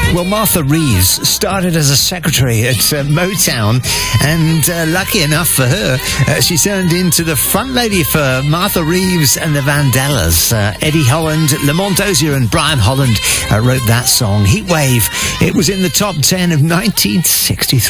Well, Martha Reeves started as a secretary at Motown, and lucky enough for her, she turned into the front lady for Martha Reeves and the Vandellas. Eddie Holland, Lamont Dozier and Brian Holland wrote that song, Heatwave. It was in the top 10 of 1963.